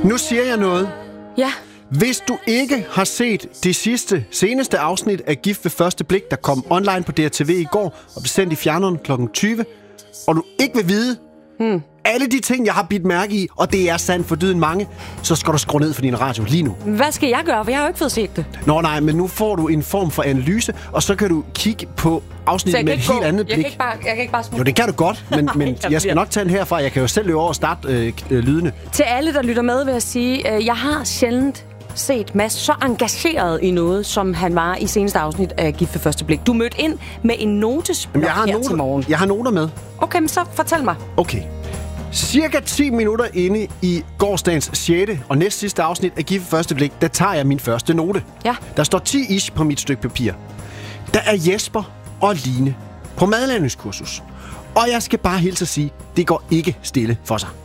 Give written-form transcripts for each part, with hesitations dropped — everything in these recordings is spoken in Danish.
Nu siger jeg noget. Ja. Hvis du ikke har set det seneste afsnit af Gift ved første blik, der kom online på DRTV i går og blev sendt i fjerneren kl. 20, og du ikke vil vide alle de ting, jeg har bidt mærke i, og det er sandt for dyden mange, så skal du skrue ned for din radio lige nu. Hvad skal jeg gøre? For jeg har jo ikke fået set det. Nå nej, men nu får du en form for analyse, og så kan du kigge på afsnittet med et helt andet blik. Jeg kan ikke bare smutte. Jo, det kan du godt, men jeg skal nok tage den herfra. Jeg kan jo selv løbe over og starte lydene. Til alle, der lytter med, vil jeg sige, jeg har sjældent set Mads så engageret i noget, som han var i seneste afsnit af Gift ved første blik. Du mødte ind med en notesblok til morgen. Jeg har noter med. Okay, men så fortæl mig. Okay. Cirka 10 minutter inde i gårsdagens 6. og næst sidste afsnit af Gift ved første blik, der tager jeg min første note. Ja. Der står 10-ish på mit stykke papir. Der er Jesper og Line på madlavningskursus. Og jeg skal bare hilse at sige, det går ikke stille for sig.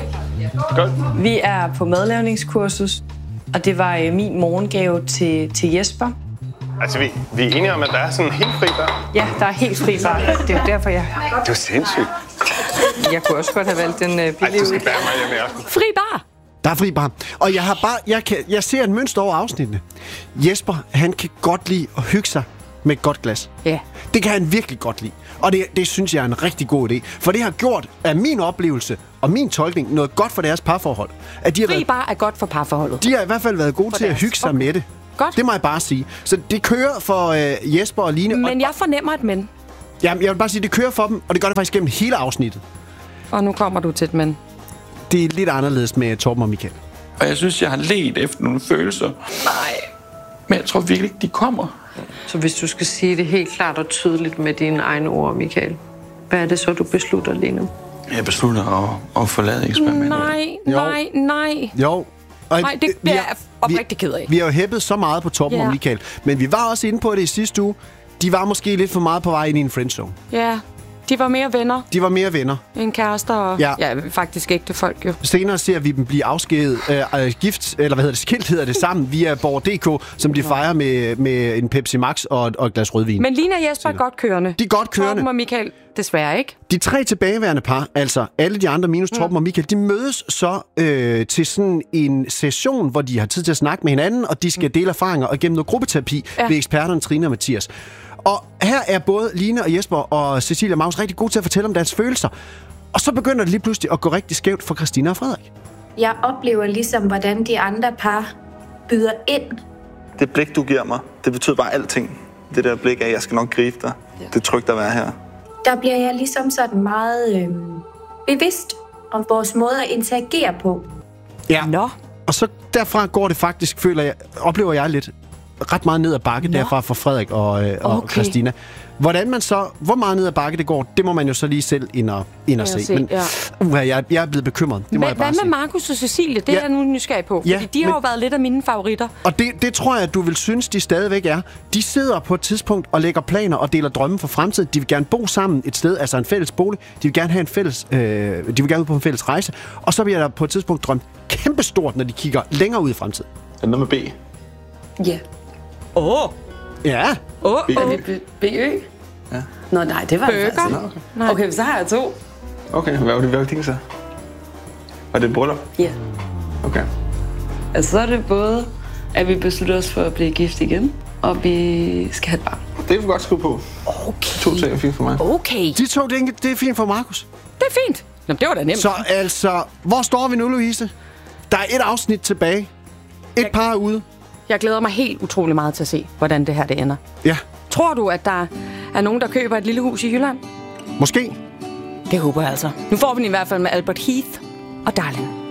Godt. Vi er på madlavningskursus, og det var min morgengave til Jesper. Altså, vi er enige om, at der er sådan en helt fri bar? Ja, der er helt fri bar. Det er jo derfor, Det er sindssygt. jeg kunne også godt have valgt den billige. Ej, du skal bære mig hjem i aften. Fri bar! Der er fri bar. Og jeg ser en mønster over afsnittene. Jesper, han kan godt lide at hygge sig med et godt glas. Ja. Det kan han virkelig godt lide. Og det synes jeg er en rigtig god idé. For det har gjort, af min oplevelse og min tolkning, noget godt for deres parforhold. At de har Fri bar er godt for parforholdet. De har i hvert fald været gode til at hygge sig med det. Godt. Det må jeg bare sige. Så det kører for Jesper og Line. Men jeg fornemmer et men. Jamen, jeg vil bare sige, det kører for dem, og det gør det faktisk gennem hele afsnittet. Og nu kommer du til et men. Det er lidt anderledes med Torben og Michael. Og jeg synes, jeg har ledt efter nogle følelser. Nej. Men jeg tror virkelig ikke, de kommer. Så hvis du skal sige det helt klart og tydeligt med dine egne ord, Michael, hvad er det så, du beslutter lige nu? Jeg beslutter at forlade eksperimentet. Nej. Jo. Nej, det bliver jeg oprigtig ked af. Vi har jo hæppet så meget på Torben og Michael. Men vi var også inde på det i sidste uge. De var måske lidt for meget på vej ind i en friendzone. Ja, de var mere venner. De var mere venner. En kærester og faktisk ægte folk jo. Senere ser vi dem blive afskediget, skilt hedder det sammen via Borger.dk, som de fejrer med en Pepsi Max og et glas rødvin. Men Line og Jesper er godt kørende. De er godt kørende. Torben og Michael desværre ikke. De 3 tilbageværende par, altså alle de andre minus Torben og Michael, de mødes så til sådan en session, hvor de har tid til at snakke med hinanden, og de skal dele erfaringer og gennem noget gruppeterapi ved eksperterne Trine og Mathias. Og her er både Line og Jesper og Cecilia Maus rigtig gode til at fortælle om deres følelser. Og så begynder det lige pludselig at gå rigtig skævt for Christina og Frederik. Jeg oplever ligesom, hvordan de andre par byder ind. Det blik, du giver mig, det betyder bare alting. Det der blik af, jeg skal nok gribe dig. Det er trygt at være her. Der bliver jeg ligesom sådan meget bevidst om vores måde at interagere på. Ja. Nå. Og så derfra går det faktisk, oplever jeg lidt, ret meget ned ad bakke derfra for Frederik og Christina. Hvordan man så, hvor meget ned ad bakke det går, det må man jo så lige selv ind og se. Men jeg er blevet bekymret. Det må jeg bare hvad med Markus og Cecilie? Det er jeg nu nysgerrig på. Fordi de har jo været lidt af mine favoritter. Og det tror jeg, at du vil synes, de stadigvæk er. De sidder på et tidspunkt og lægger planer og deler drømme for fremtiden. De vil gerne bo sammen et sted, altså en fælles bolig. De vil gerne have de vil gerne ud på en fælles rejse. Og så bliver der på et tidspunkt drømt kæmpestort, når de kigger længere ud i fremtiden. Er det noget med B? Ja. Ja. BØ? Ja. Nå nej, det var det faktisk. Okay, så har jeg 2. Okay, hvad var det så? Var det et bryllup? Ja. Okay. Altså så er det både, at vi beslutter os for at blive gift igen, og vi skal have et barn. Det er vi godt skrive på. Okay. 2 ting er fint for mig. Okay. De 2 ting, det er fint for Markus. Det er fint. Nå, det var da nemt. Så altså, hvor står vi nu, Louise? Der er 1 afsnit tilbage. Et par er ude. Jeg glæder mig helt utrolig meget til at se, hvordan det her det ender. Ja. Tror du, at der er nogen, der køber et lille hus i Jylland? Måske. Det håber jeg altså. Nu får vi den i hvert fald med Albert Heath og Darling.